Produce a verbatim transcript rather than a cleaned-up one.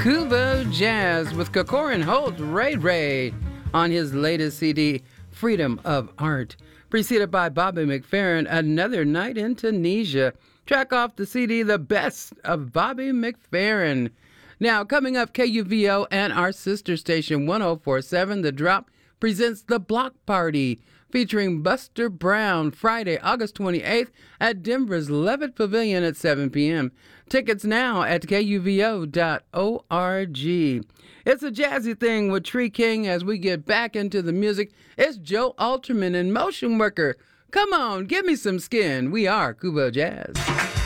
Kubo Jazz with Kokorin Holt Ray Ray on his latest C D, Freedom of Art. Preceded by Bobby McFerrin, Another Night in Tunisia. Track off the C D, The Best of Bobby McFerrin. Now, coming up, K U V O and our sister station one oh four point seven, The Drop, presents The Block Party, featuring Buster Brown, Friday, August twenty-eighth at Denver's Levitt Pavilion at seven p.m. Tickets now at K U V O dot org. It's a jazzy thing with Tree King as we get back into the music. It's Joe Alterman and Motion Worker. Come on, give me some skin. We are Kubo Jazz.